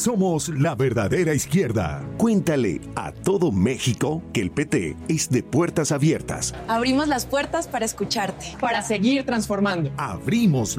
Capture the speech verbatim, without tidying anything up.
Somos la verdadera izquierda. Cuéntale a todo México que el P T es de puertas abiertas. Abrimos las puertas para escucharte. Para seguir transformando. Abrimos